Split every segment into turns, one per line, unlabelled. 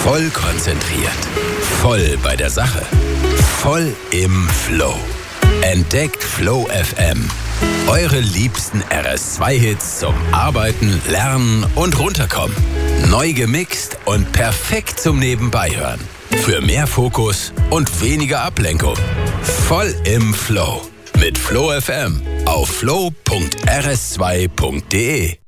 Voll konzentriert. Voll bei der Sache. Voll im Flow. Entdeckt Flow FM. Eure liebsten RS2-Hits zum Arbeiten, Lernen und Runterkommen. Neu gemixt und perfekt zum Nebenbeihören. Für mehr Fokus und weniger Ablenkung. Voll im Flow. Mit Flow FM auf flow.rs2.de.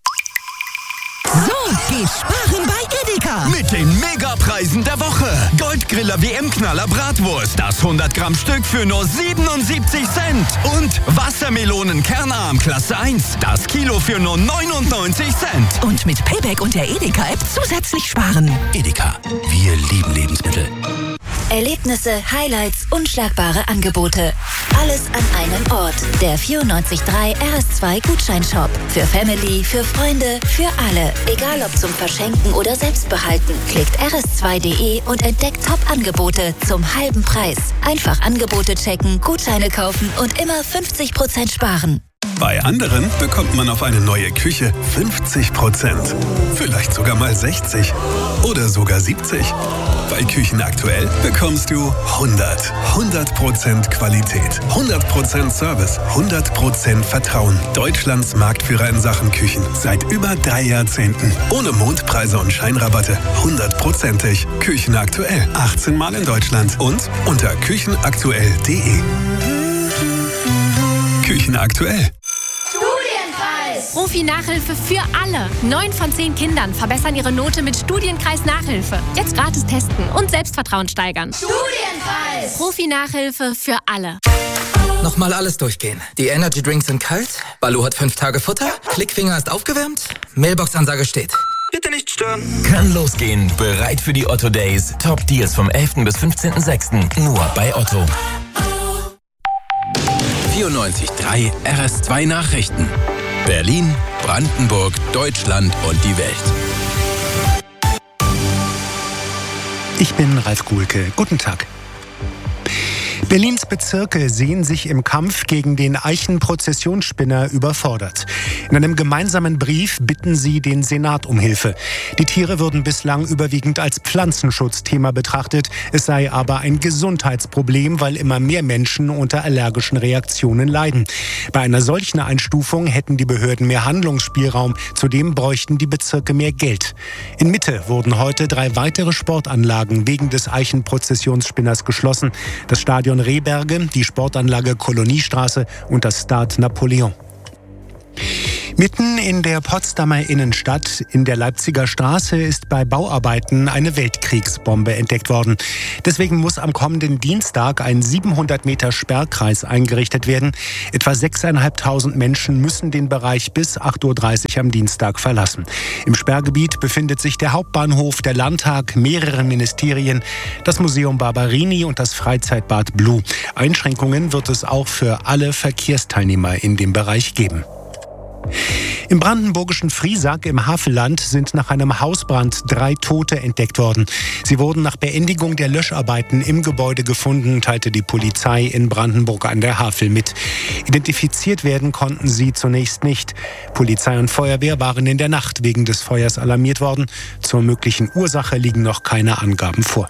So geht's sparen bei Edeka.
Mit den Megapreisen der Woche. Goldgriller WM-Knaller Bratwurst. Das 100 Gramm Stück für nur 77 Cent. Und Wassermelonen Kernarm Klasse 1. Das Kilo für nur 99 Cent.
Und mit Payback und der Edeka-App zusätzlich sparen.
Edeka, wir lieben Lebensmittel.
Erlebnisse, Highlights, unschlagbare Angebote. Alles an einem Ort. Der 94.3 RS2 Gutscheinshop. Für Family, für Freunde, für alle. Egal ob zum Verschenken oder Selbstbehalten. Klickt rs2.de und entdeckt Top-Angebote zum halben Preis. Einfach Angebote checken, Gutscheine kaufen und immer 50% sparen.
Bei anderen bekommt man auf eine neue Küche 50%. Vielleicht sogar mal 60 oder sogar 70. Bei Küchen aktuell bekommst du 100% Qualität, 100% Service, 100% Vertrauen. Deutschlands Marktführer in Sachen Küchen seit über 3 Jahrzehnten. Ohne Mondpreise und Scheinrabatte, 100%ig. Küchen aktuell, 18 Mal in Deutschland und unter küchenaktuell.de. Küchen aktuell.
Profi-Nachhilfe für alle. 9 von 10 Kindern verbessern ihre Note mit Studienkreis-Nachhilfe. Jetzt gratis testen und Selbstvertrauen steigern. Studienkreis! Profi-Nachhilfe für alle.
Nochmal alles durchgehen. Die Energy-Drinks sind kalt, Baloo hat 5 Tage Futter, Klickfinger ist aufgewärmt, Mailbox-Ansage steht. Bitte nicht stören.
Kann losgehen. Bereit für die Otto Days. Top Deals vom 11. bis 15.06. Nur bei Otto.
94.3 RS2 Nachrichten. Berlin, Brandenburg, Deutschland und die Welt.
Ich bin Ralf Kuhlke. Guten Tag. Berlins Bezirke sehen sich im Kampf gegen den Eichenprozessionsspinner überfordert. In einem gemeinsamen Brief bitten sie den Senat um Hilfe. Die Tiere würden bislang überwiegend als Pflanzenschutzthema betrachtet. Es sei aber ein Gesundheitsproblem, weil immer mehr Menschen unter allergischen Reaktionen leiden. Bei einer solchen Einstufung hätten die Behörden mehr Handlungsspielraum. Zudem bräuchten die Bezirke mehr Geld. In Mitte wurden heute 3 weitere Sportanlagen wegen des Eichenprozessionsspinners geschlossen. Das Stadion Rehberge, die Sportanlage Koloniestraße und das Stade Napoleon. Mitten in der Potsdamer Innenstadt, in der Leipziger Straße, ist bei Bauarbeiten eine Weltkriegsbombe entdeckt worden. Deswegen muss am kommenden Dienstag ein 700 Meter Sperrkreis eingerichtet werden. Etwa 6.500 Menschen müssen den Bereich bis 8.30 Uhr am Dienstag verlassen. Im Sperrgebiet befindet sich der Hauptbahnhof, der Landtag, mehrere Ministerien, das Museum Barberini und das Freizeitbad Blue. Einschränkungen wird es auch für alle Verkehrsteilnehmer in dem Bereich geben. Im brandenburgischen Friesack im Havelland sind nach einem Hausbrand 3 Tote entdeckt worden. Sie wurden nach Beendigung der Löscharbeiten im Gebäude gefunden, teilte die Polizei in Brandenburg an der Havel mit. Identifiziert werden konnten sie zunächst nicht. Polizei und Feuerwehr waren in der Nacht wegen des Feuers alarmiert worden. Zur möglichen Ursache liegen noch keine Angaben vor.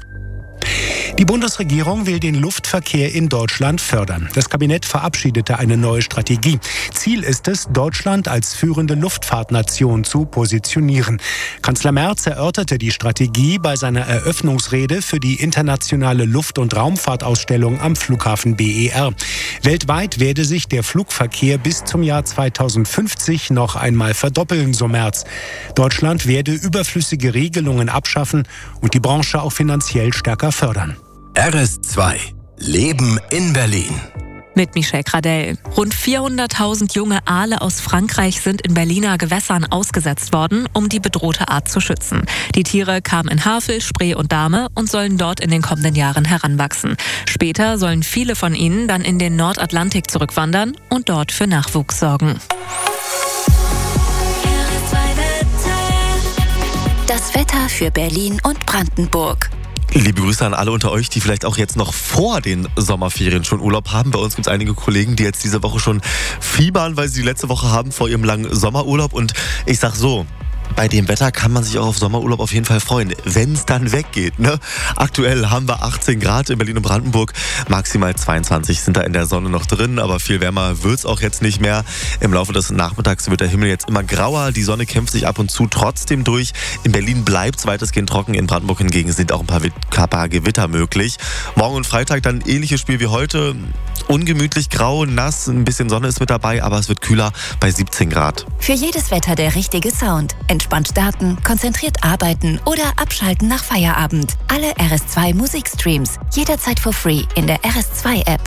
Die Bundesregierung will den Luftverkehr in Deutschland fördern. Das Kabinett verabschiedete eine neue Strategie. Ziel ist es, Deutschland als führende Luftfahrtnation zu positionieren. Kanzler Merz erörterte die Strategie bei seiner Eröffnungsrede für die internationale Luft- und Raumfahrtausstellung am Flughafen BER. Weltweit werde sich der Flugverkehr bis zum Jahr 2050 noch einmal verdoppeln, so Merz. Deutschland werde überflüssige Regelungen abschaffen und die Branche auch finanziell stärker fördern.
RS2 Leben in Berlin.
Mit Michel Gradell. Rund 400.000 junge Aale aus Frankreich sind in Berliner Gewässern ausgesetzt worden, um die bedrohte Art zu schützen. Die Tiere kamen in Havel, Spree und Dahme und sollen dort in den kommenden Jahren heranwachsen. Später sollen viele von ihnen dann in den Nordatlantik zurückwandern und dort für Nachwuchs sorgen.
Das Wetter für Berlin und Brandenburg.
Liebe Grüße an alle unter euch, die vielleicht auch jetzt noch vor den Sommerferien schon Urlaub haben. Bei uns gibt es einige Kollegen, die jetzt diese Woche schon fiebern, weil sie die letzte Woche haben vor ihrem langen Sommerurlaub. Und ich sag so, bei dem Wetter kann man sich auch auf Sommerurlaub auf jeden Fall freuen, wenn es dann weggeht. Ne? Aktuell haben wir 18 Grad in Berlin und Brandenburg, maximal 22 sind da in der Sonne noch drin, aber viel wärmer wird es auch jetzt nicht mehr. Im Laufe des Nachmittags wird der Himmel jetzt immer grauer, die Sonne kämpft sich ab und zu trotzdem durch. In Berlin bleibt es weitestgehend trocken, in Brandenburg hingegen sind auch ein paar Gewitter möglich. Morgen und Freitag dann ähnliches Spiel wie heute, ungemütlich grau, nass, ein bisschen Sonne ist mit dabei, aber es wird kühler bei 17 Grad.
Für jedes Wetter der richtige Sound. Entspannt starten, konzentriert arbeiten oder abschalten nach Feierabend. Alle RS2 Musikstreams. Jederzeit for free in der RS2 App.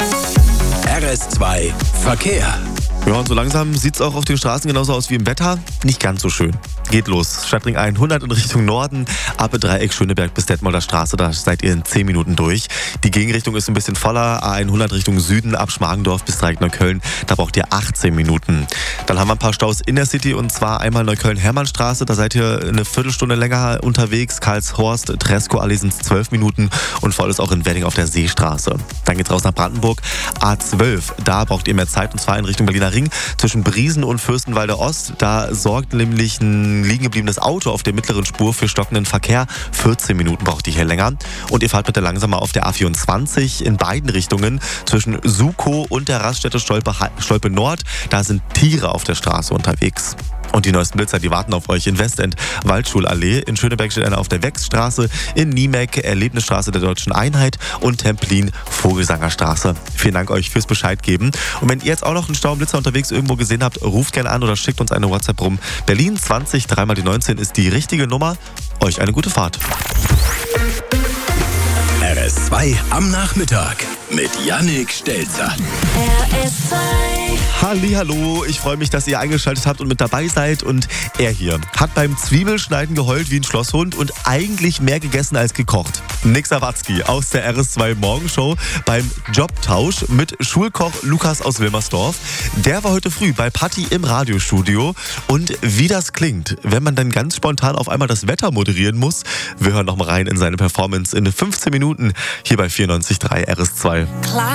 RS2 Verkehr.
Ja, und so langsam sieht es auch auf den Straßen genauso aus wie im Wetter. Nicht ganz so schön. Geht los. Stadtring 100 in Richtung Norden, ab Dreieck Schöneberg bis Detmolder Straße. Da seid ihr in 10 Minuten durch. Die Gegenrichtung ist ein bisschen voller. A100 Richtung Süden, ab Schmargendorf bis Dreieck Neukölln. Da braucht ihr 18 Minuten. Dann haben wir ein paar Staus in der City und zwar einmal Neukölln-Hermannstraße. Da seid ihr eine Viertelstunde länger unterwegs. Karlshorst, Treskow-Allee sind 12 Minuten und voll ist auch in Wedding auf der Seestraße. Dann geht's raus nach Brandenburg. A12, da braucht ihr mehr Zeit und zwar in Richtung Berliner Ring zwischen Briesen und Fürstenwalde Ost. Da sorgt nämlich ein liegen gebliebenes Auto auf der mittleren Spur für stockenden Verkehr. 14 Minuten braucht ihr hier länger. Und ihr fahrt bitte langsamer auf der A24 in beiden Richtungen zwischen Sukow und der Raststätte Stolpe Nord. Da sind Tiere auf der Straße unterwegs. Und die neuesten Blitzer, die warten auf euch in Westend, Waldschulallee. In Schöneberg steht einer auf der Wechsstraße, in Niemeck, Erlebnisstraße der Deutschen Einheit und Templin, Vogelsangerstraße. Vielen Dank euch fürs Bescheid geben. Und wenn ihr jetzt auch noch einen Staublitzer unterwegs irgendwo gesehen habt, ruft gerne an oder schickt uns eine WhatsApp rum. Berlin 20 3 mal die 19 ist die richtige Nummer. Euch eine gute Fahrt.
RS2 am Nachmittag mit Yannick Stelzer.
RS2.
Hallihallo, ich freue mich, dass ihr eingeschaltet habt und mit dabei seid. Und er hier hat beim Zwiebelschneiden geheult wie ein Schlosshund und eigentlich mehr gegessen als gekocht. Nick Sawatzki aus der RS2 Morgenshow beim Jobtausch mit Schulkoch Lukas aus Wilmersdorf. Der war heute früh bei Patti im Radiostudio. Und wie das klingt, wenn man dann ganz spontan auf einmal das Wetter moderieren muss, wir hören noch mal rein in seine Performance in 15 Minuten hier bei 94.3 RS2.
Klar.